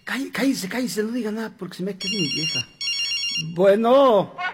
Cállese, cállese, no diga nada porque se me queda mi vieja. Bueno.